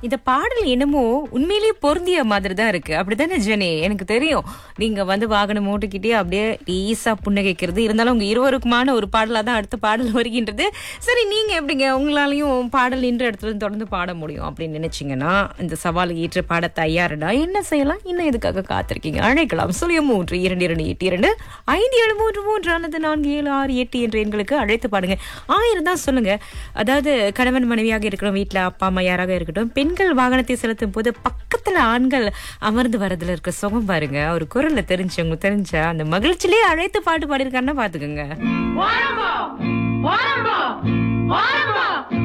இந்த பாடல் என்னமோ உண்மையிலேயே பொருந்திய மாதிரி தான் இருக்கு. அப்படித்தானே ஜெனி? எனக்கு தெரியும் நீங்க வாகனம் ஓட்டுக்கிட்டே அப்படியே ஈஸா புன்னகைக்கிறது. இருந்தாலும் உங்க இருவருக்குமான ஒரு பாடலா தான் அடுத்த பாடல் வருகின்றது. சரி, நீங்க எப்படிங்க உங்களாலையும் பாடல் நின்ற இடத்துல இருந்து தொடர்ந்து பாட முடியும் அப்படின்னு நினைச்சீங்கன்னா, இந்த சவாலை ஏற்று பாட தயாருடா என்ன செய்யலாம்? இன்னும் எதுக்காக காத்திருக்கீங்க? அழைக்கலாம் 0322825733 அல்லது 4768 என்ற எண்களுக்கு அழைத்து பாடுங்க. 1000 தான் சொல்லுங்க. அதாவது கணவன் மனைவியாக இருக்கட்டும், வீட்டுல அப்பா அம்மா யாராக இருக்கட்டும், பெண்கள் வாகனத்தை செலுத்தும் போது பக்கத்துல ஆண்கள் அமர்ந்து வரதுல இருக்க சுகம் பாருங்க. ஒரு குரல்ல உங்களுக்கு தெரிஞ்ச அந்த மகிழ்ச்சியிலேயே அழைத்து பாட்டு பாடியிருக்காருன்னா பாத்துக்கோங்க.